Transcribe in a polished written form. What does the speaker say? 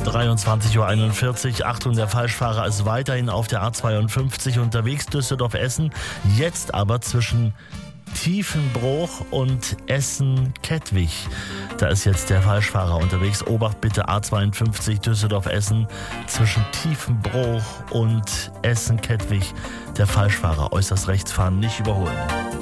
23:41 Uhr. Achtung, der Falschfahrer ist weiterhin auf der A52 unterwegs, Düsseldorf-Essen. Jetzt aber zwischen Tiefenbruch und Essen-Kettwig. Da ist jetzt der Falschfahrer unterwegs. Obacht bitte, A52 Düsseldorf-Essen zwischen Tiefenbruch und Essen-Kettwig. Der Falschfahrer äußerst rechts fahren, nicht überholen.